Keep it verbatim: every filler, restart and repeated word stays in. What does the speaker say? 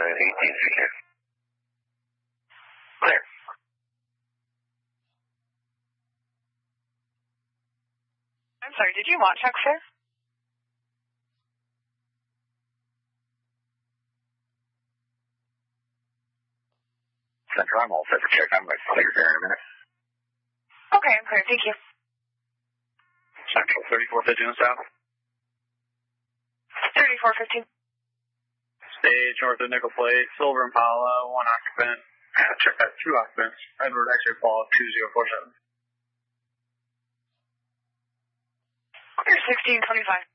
eighteen, thank you. Clear. I'm sorry, did you want check, sir? Center, I'm all set to check. I'm going to clear here in a minute. Okay, I'm clear. Thank you. Central thirty-four fifteen south. thirty-four fifteen. Stage north of Nickel Plate, Silver Impala, one occupant. Uh, check that, two occupants. Edward X-ray Paul, two zero four seven. Clear sixteen twenty-five.